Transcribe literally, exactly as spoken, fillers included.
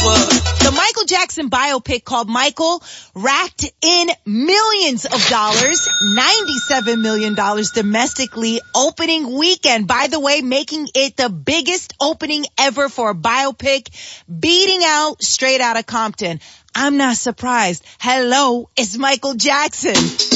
The Michael Jackson biopic called Michael racked in millions of dollars, ninety-seven million dollars domestically opening weekend. By the way, making it the biggest opening ever for a biopic, beating out Straight Outta Compton. I'm not surprised. Hello, it's Michael Jackson.